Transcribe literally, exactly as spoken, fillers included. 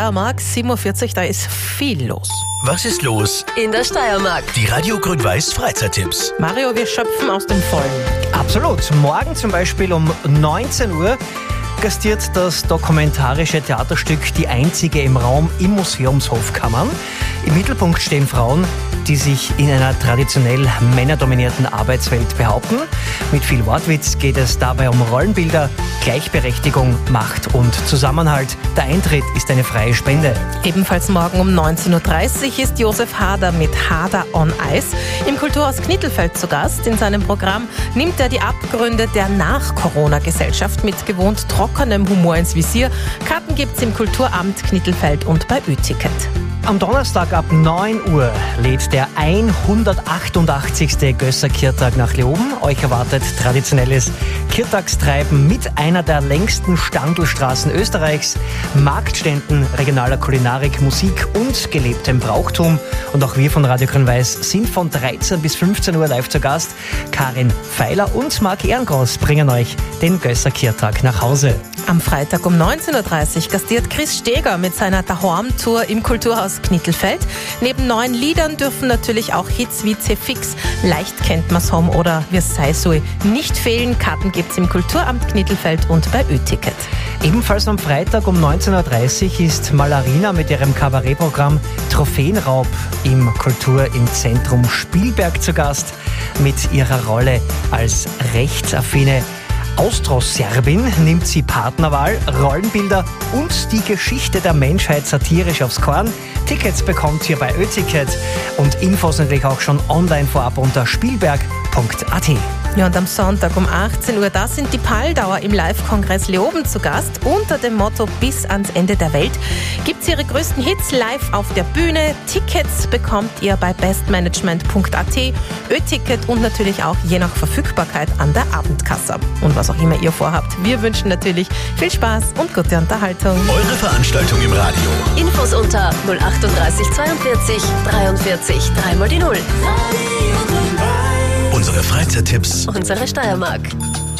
Steiermark, sieben Uhr vierzig, da ist viel los. Was ist los? In der Steiermark. Die Radio Grün-Weiß Freizeittipps. Mario, wir schöpfen aus dem Vollen. Absolut. Morgen zum Beispiel um neunzehn Uhr gastiert das dokumentarische Theaterstück Die Einzige im Raum im Museumshof Kammern. Im Mittelpunkt stehen Frauen, die sich in einer traditionell männerdominierten Arbeitswelt behaupten. Mit viel Wortwitz geht es dabei um Rollenbilder, Gleichberechtigung, Macht und Zusammenhalt. Der Eintritt ist eine freie Spende. Ebenfalls morgen um neunzehn Uhr dreißig ist Josef Hader mit Hader on Ice im Kulturhaus Knittelfeld zu Gast. In seinem Programm nimmt er die Abgründe der Nach-Corona-Gesellschaft mit gewohnt trockenem Humor ins Visier. Karten gibt's im Kulturamt Knittelfeld und bei Ö-Ticket. Am Donnerstag ab neun Uhr lädt der hundertachtundachtzigste Gösser Kirtag nach Leoben. Euch erwartet traditionelles Kirtagstreiben mit einer der längsten Standelstraßen Österreichs, Marktständen, regionaler Kulinarik, Musik und gelebtem Brauchtum. Und auch wir von Radio Grün-Weiß sind von dreizehn bis fünfzehn Uhr live zu Gast. Karin Feiler und Marc Ehrengross bringen euch den Gösser Kirtag nach Hause. Am Freitag um neunzehn Uhr dreißig gastiert Chris Steger mit seiner Dahorm-Tour im Kulturhaus Knittelfeld. Neben neuen Liedern dürfen natürlich auch Hits wie C-Fix, Leicht kennt man's Hom oder Wir sei so nicht fehlen. Karten gibt's im Kulturamt Knittelfeld und bei Ö-Ticket. Ebenfalls am Freitag um neunzehn Uhr dreißig ist Malarina mit ihrem Kabarettprogramm Trophäenraub im Kultur im Zentrum Spielberg zu Gast. Mit ihrer Rolle als rechtsaffine Austroserbin nimmt sie Partnerwahl, Rollenbilder und die Geschichte der Menschheit satirisch aufs Korn. Tickets bekommt ihr bei Ö-Ticket und Infos natürlich auch schon online vorab unter spielberg punkt a t. Ja, und am Sonntag um achtzehn Uhr, da sind die Paldauer im Live-Kongress Leoben zu Gast. Unter dem Motto Bis ans Ende der Welt gibt's ihre größten Hits live auf der Bühne. Tickets bekommt ihr bei bestmanagement punkt a t, Ö-Ticket und natürlich auch je nach Verfügbarkeit an der Abendkasse. Und was auch immer ihr vorhabt, wir wünschen natürlich viel Spaß und gute Unterhaltung. Eure Veranstaltung im Radio. Infos unter null achtunddreißig zweiundvierzig dreiundvierzig dreimal die Null. Unsere Freizeittipps. Unsere Steiermark.